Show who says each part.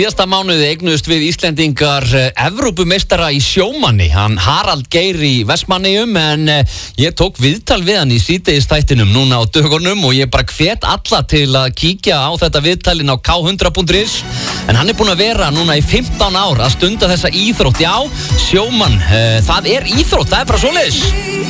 Speaker 1: Síðasta mánuði eignuðust við Íslendingar Evrópumeistara í sjómanni, hann Harald Geir í Vestmannaeyjum, en ég tók viðtal við hann í síðdegisþættinum núna á dögunum og ég bara hvet alla til að kíkja á þetta viðtalin á k100.is, en hann búinn að vera núna í 15 ár að stunda þessa íþrótt. Já, sjómann, það er íþrótt, það er bara svoleiðis.